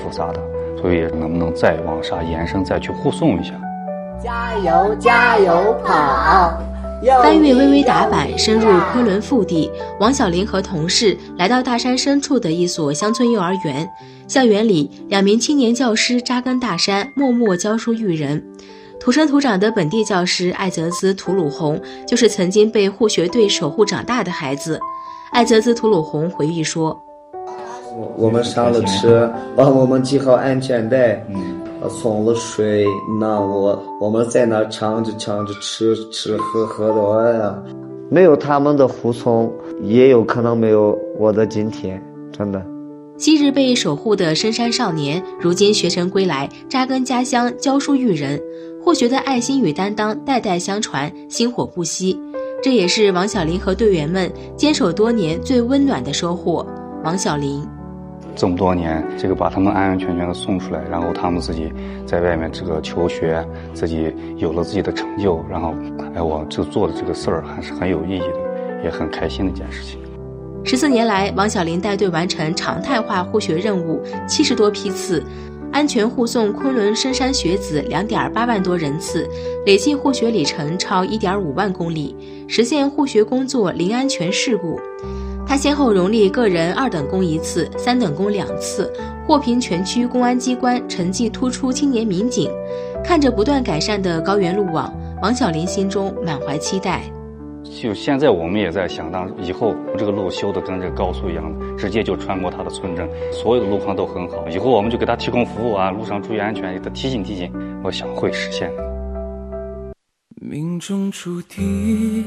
说啥的，所以能不能再往上延伸，再去护送一下。 加油加油跑！ 翻越巍巍达坂，深入昆仑腹地，王小林和同事来到大山深处的一所乡村幼儿园。校园里，2名青年教师扎根大山，默默教书育人。土生土长的本地教师艾泽兹·图鲁洪就是曾经被护学队守护长大的孩子。艾泽兹·图鲁洪回忆说： 我们上了车，帮我们系好安全带，松了水，那我们在那唱着吃喝的，没有他们的护送，也有可能没有我的今天，真的。 昔日被守护的深山少年，如今学成归来，扎根家乡，教书育人，护学的爱心与担当代代相传，薪火不息。这也是王小林和队员们坚守多年最温暖的收获。王小林这么多年，这个把他们安安全全的送出来，然后他们自己在外面这个求学，自己有了自己的成就，然后我这做的这个事儿还是很有意义的，也很开心的一件事情。 14年来，王小林带队完成常态化护学任务70多批次，安全护送昆仑深山学子2.8万多人次，累计护学里程超1.5万公里，实现护学工作零安全事故。他先后荣立个人2等功1次、3等功2次，获评全区公安机关成绩突出青年民警。看着不断改善的高原路网，王小林心中满怀期待。 就现在我们也在想，当以后这个路修的跟这个高速一样，直接就穿过他的村镇，所有的路况都很好，以后我们就给他提供服务啊，路上注意安全，给他提醒，我想会实现的。 命中注定，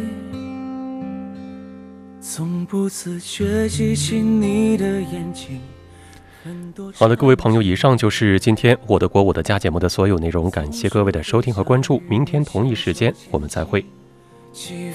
从不自觉记起你的眼睛。 好的，各位朋友，以上就是今天我的国我的家节目的所有内容，感谢各位的收听和关注，明天同一时间我们再会。